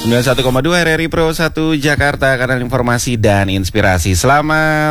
91,2 RRI Pro 1 Jakarta, kanal informasi dan inspirasi. Selamat